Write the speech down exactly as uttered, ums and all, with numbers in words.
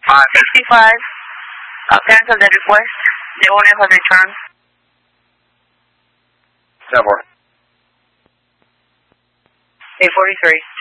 sixty-five. I'll cancel the request. The owner has returned. ten four. eight forty-three.